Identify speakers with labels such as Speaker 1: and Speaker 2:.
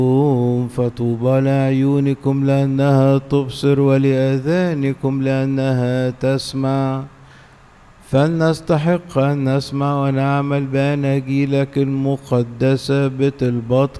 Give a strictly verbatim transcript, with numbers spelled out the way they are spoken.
Speaker 1: فطوبى لعيونكم لأنها تبصر ولآذانكم لأنها تسمع. فلنستحق أن نسمع ونعمل بأناجيلك المقدسة بطلبات